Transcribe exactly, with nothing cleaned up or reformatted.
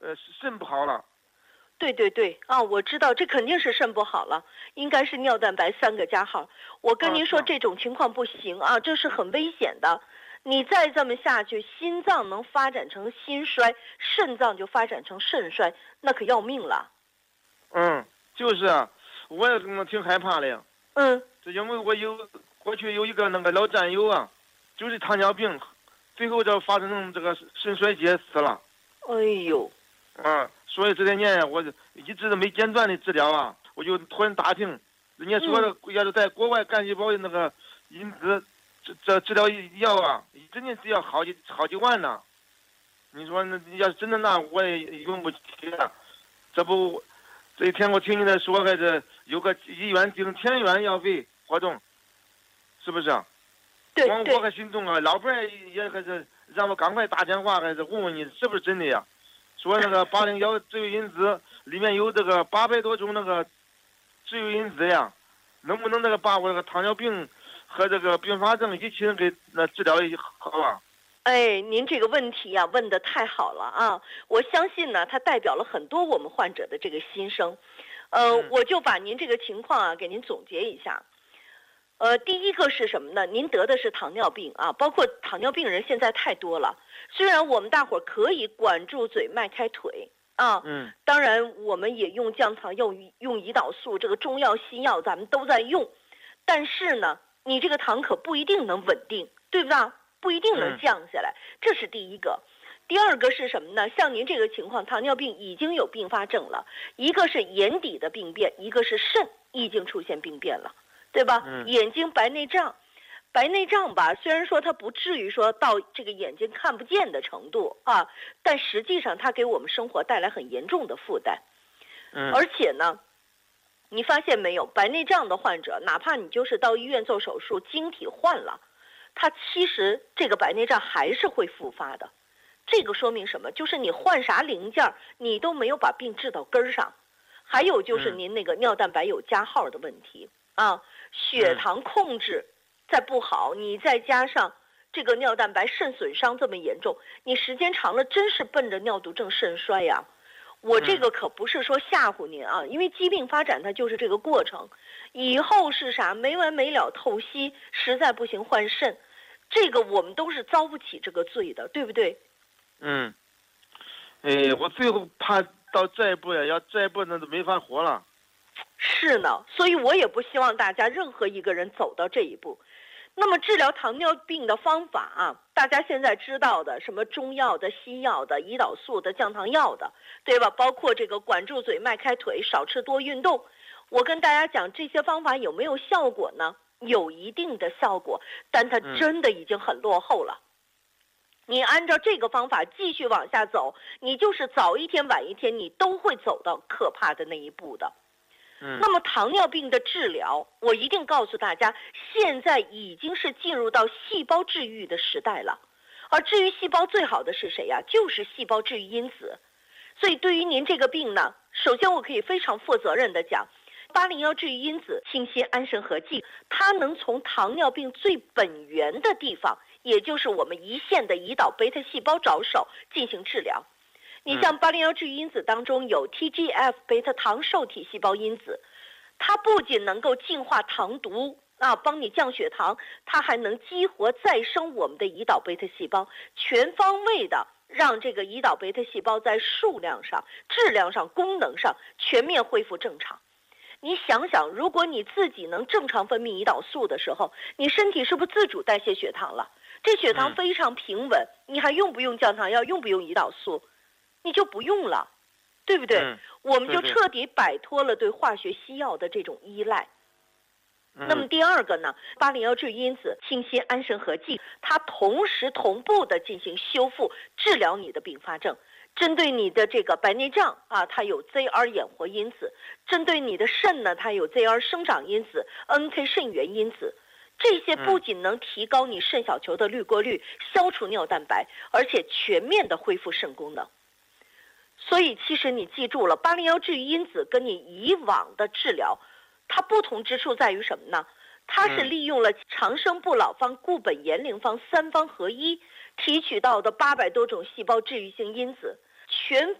呃肾不好了。 对对对啊，我知道这肯定是肾不好了，应该是尿蛋白三个加号。我跟您说， 啊这种情况不行啊，这是很危险的。你再这么下去，心脏能发展成心衰，肾脏就发展成肾衰，那可要命了。 嗯，就是啊，我也挺害怕的。 嗯， 这因为我有过去有一个那个老战友啊，就是糖尿病，最后就发生成这个肾衰竭死了。 哎呦， 啊，所以这些年呀，我一直都没间断的治疗啊，我就突然打听，人家说的要是在国外干细胞的那个因子这这治疗药啊，真的是要好几好几万呢。你说那要是真的那我也用不起了。这不这一天我听你在说，还是有个医院订田园药费活动，是不是？ 对对。 我我还心动啊，老伴儿也还是让我赶快打电话，还是问问你是不是真的呀？说那个八零幺治愈因子里面有这个八百多种那个治愈因子呀，能不能那个把我这个糖尿病和这个并发症一起给那治疗一好啊？ 哎，您这个问题呀、问得太好了啊！我相信呢，它代表了很多我们患者的这个心声。呃， 嗯我就把您这个情况啊给您总结一下。呃，第一个是什么呢？您得的是糖尿病啊，包括糖尿病人现在太多了。虽然我们大伙儿可以管住嘴、迈开腿啊， 嗯， 当然我们也用降糖药、用胰岛素，这个中药、西药咱们都在用，但是呢，你这个糖可不一定能稳定，对不对？不一定能降下来，这是第一个。第二个是什么呢？像您这个情况，糖尿病已经有并发症了，一个是眼底的病变，一个是肾已经出现病变了。对吧？ 嗯、 眼睛白内障，白内障吧，虽然说它不至于说到这个眼睛看不见的程度啊，但实际上它给我们生活带来很严重的负担。 嗯， 而且呢，你发现没有，白内障的患者，哪怕你就是到医院做手术，晶体换了，他其实这个白内障还是会复发的。这个说明什么？就是你换啥零件，你都没有把病治到根儿上。还有就是您那个尿蛋白有加号的问题。啊，血糖控制再不好，你再加上这个尿蛋白肾损伤这么严重，你时间长了真是奔着尿毒症肾衰呀。我这个可不是说吓唬您啊，因为疾病发展它就是这个过程，以后是啥没完没了透析，实在不行换肾，这个我们都是遭不起这个罪的，对不对？ 嗯，哎，我最后怕到这一步呀，要这一步那都没法活了。 是呢，所以我也不希望大家任何一个人走到这一步。那么治疗糖尿病的方法啊，大家现在知道的，什么中药的、西药的、胰岛素的、降糖药的，对吧？包括这个管住嘴、迈开腿、少吃多运动。我跟大家讲，这些方法有没有效果呢？有一定的效果，但它真的已经很落后了。你按照这个方法继续往下走，你就是早一天晚一天，你都会走到可怕的那一步的。那么糖尿病的治疗，我一定告诉大家，现在已经是进入到细胞治愈的时代了。而治愈细胞最好的是谁呀？就是细胞治愈因子。所以对于您这个病呢，首先我可以非常负责任的讲，八零幺治愈因子清新安神和剂，它能从糖尿病最本源的地方，也就是我们胰腺的胰岛贝塔细胞着手进行治疗。你像八零幺治愈因子当中有 T G F 贝塔糖受体细胞因子，它不仅能够净化糖毒啊，帮你降血糖，它还能激活再生我们的胰岛贝塔细胞，全方位的让这个胰岛贝塔细胞在数量上、质量上、功能上全面恢复正常。你想想，如果你自己能正常分泌胰岛素的时候，你身体是不是自主代谢血糖了？这血糖非常平稳，你还用不用降糖药？用不用胰岛素？你就不用了，对不对？ 嗯、 我们就彻底摆脱了对化学西药的这种依赖。 嗯、 那么第二个呢，八零幺治愈因子清新安神和剂，它同时同步的进行修复治疗你的并发症。针对你的这个白内障啊，它有 Z R 眼活因子；针对你的肾呢，它有 Z R 生长因子、N K 肾源因子。这些不仅能提高你肾小球的滤过率，消除尿蛋白，而且全面的恢复肾功能。所以其实你记住了，八零幺治愈因子跟你以往的治疗，它不同之处在于什么呢？它是利用了长生不老方、固本延龄方三方合一提取到的八百多种细胞治愈性因子，全